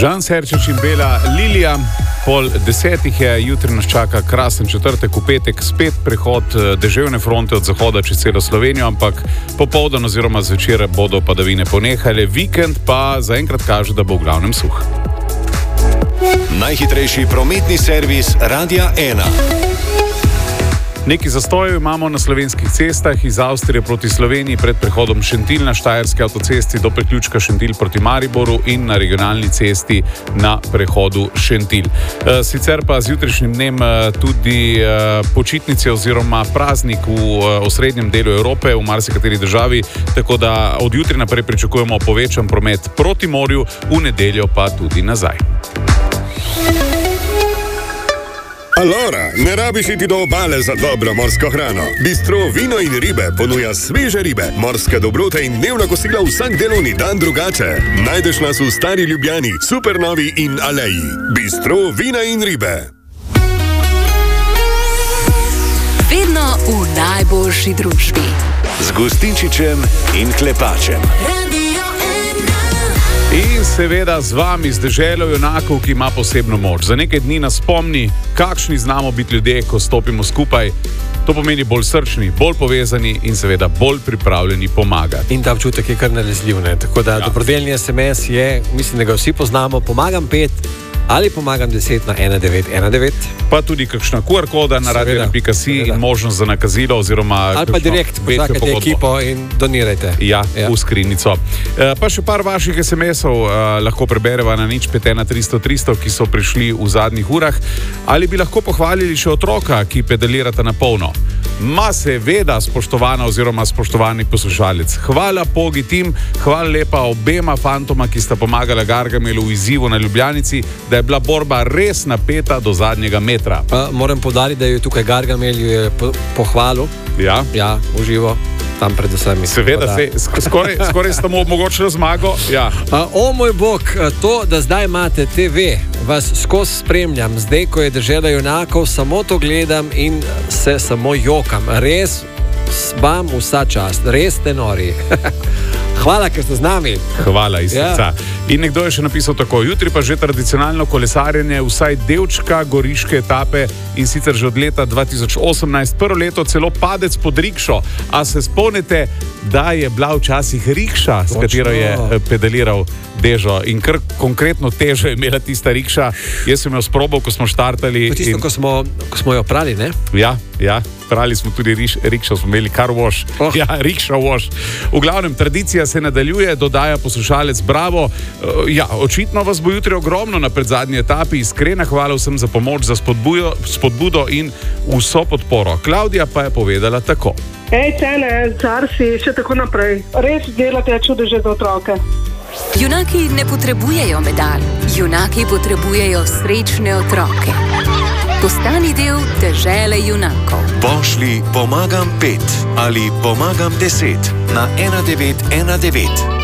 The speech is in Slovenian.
Žan Serčič in Bela Lilija. 9:30 je, jutri nas čaka krasen četrtek, v petek spet prehod deževne fronte od zahoda čez celo Slovenijo, ampak popoldan oziroma zvečer bodo padavine ponehale, vikend pa zaenkrat kaže, da bo v glavnem suh. Najhitrejši prometni servis Radia 1. Nekaj zastojev imamo na slovenskih cestah iz Avstrije proti Sloveniji pred prehodom Šentilj na Štajerski avtocesti do priključka Šentilj proti Mariboru in na regionalni cesti na prehodu Šentilj. Sicer pa z jutrišnjim dnem tudi počitnice oziroma praznik v osrednjem delu Evrope, v marsikateri državi, tako da od jutri naprej pričakujemo povečan promet proti morju, v nedeljo pa tudi nazaj. Alora, ne rabiš iti do obale za dobro morsko hrano. Bistro Vino in ribe ponuja sveže ribe, morske dobrote in dnevna kosila vsak delovni dan drugače. Najdeš nas v Stari Ljubljani, Supernovi in Aleji. Bistro Vina in ribe. Vedno v najboljši družbi. Z Gustinčičem in Klepačem. In seveda z vami, z deželo junakov, ki ima posebno moč. Za nekaj dni nas spomni, kakšni znamo biti ljudje, ko stopimo skupaj. To pomeni bolj srčni, bolj povezani in seveda bolj pripravljeni pomagati. In ta občutek je kar nalezljiv, ne? Tako da dobrodelni SMS je, mislim, da ga vsi poznamo, pomagam 5 ali pomagam 10 na 1919. Pa tudi kakšna QR koda na radio.si in možnost za nakazilo oziroma ali pa direkt pošljite ekipo in donirajte. Ja, v skrinjico. Pa še par vaših SMS-ov lahko prebereva na 051 300 300, ki so prišli v zadnjih urah. Ali bi lahko pohvalili še otroka, ki pedalirata na polno? Ma seveda, spoštovana oziroma spoštovani poslušalec. Hvala Pogi Tim, hvala lepa obema fantoma, ki sta pomagala Gargamelu v izzivu na Ljubljanici, da je bila borba res napeta do zadnjega metra. Moram poudariti, da je tukaj Gargamel pohvalil. Ja, uživo. Tam pred vsemi. Seveda, skoraj ste mu omogočili zmago. Ja. O moj bog, to, da zdaj imate TV, vas skozi spremljam. Zdaj, ko je dežela junakov, samo to gledam in se samo jokam. Res vam vsa čast, res ste nori. Hvala, ker ste z nami. Hvala iz srca. In nekdo je še napisal tako: jutri pa že tradicionalno kolesarjenje, vsaj delčka goriške etape, in sicer že od leta 2018, prvo leto celo padec pod rikšo. A se spomnite, da je bila včasih rikša, s katero je pedaliral Dežo, in kar konkretno težo je imela tista rikša. Jaz sem jo sprobal, ko smo štartali. Tisto, ko smo jo prali, ne? Ja, prali smo tudi rikšo, smo imeli car wash. Ja, rikša wash. V glavnem, tradicija se nadaljuje, dodaja poslušalec Bravo. Ja, očitno vas bo jutri ogromno na predzadnji etapi. Iskrena hvala vsem za pomoč, za spodbudo in vso podporo. Klavdija pa je povedala tako. Cene, car si, še tako naprej. Res delate čudeže za otroke. Junaki ne potrebujejo medalj, junaki potrebujejo srečne otroke. Postani del dežele junakov. Pošlji pomagam 5 ali pomagam 10 na 1919.